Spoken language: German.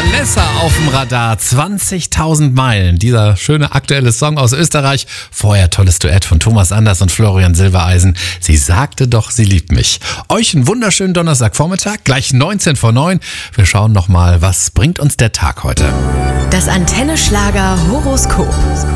Vanessa auf dem Radar, 20.000 Meilen. Dieser schöne aktuelle Song aus Österreich. Vorher tolles Duett von Thomas Anders und Florian Silbereisen. Sie sagte doch, sie liebt mich. Euch einen wunderschönen Donnerstagvormittag, gleich 19 vor 9. Wir schauen nochmal, was bringt uns der Tag heute. Das Antenne Schlager Horoskop.